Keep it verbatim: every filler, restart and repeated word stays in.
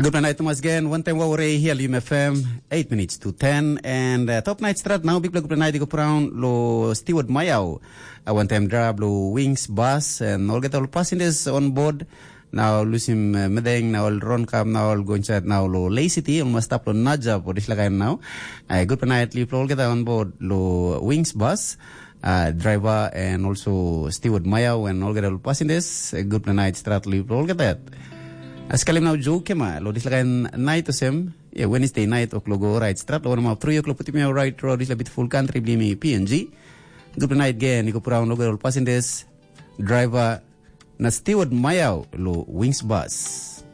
Good night, Thomas again. One time we're here, L U M F M, eight minutes to ten, and uh, top night start now. Big good night, go around lo Steward Mayao. Uh, one time drive lo Wings bus, and all get all passengers on board. Now Lusim uh, Medeng, now Ron Cam, now going chat now lo Lay City, almost stop lo Naja for this lagayan now. Uh, good night, leave all get on board lo Wings bus. Uh, driver and also Steward Mayao and all get all passengers. Uh, good night start, leave all get that. Sekali now joke ma lo dislakan night to sem yeah Wednesday night ok logo right strat lo ma three o'clock puti me right road is a bit full country blimi P N G good night again iko pura logo all passengers driver na Steward Mayao lo Wings bus.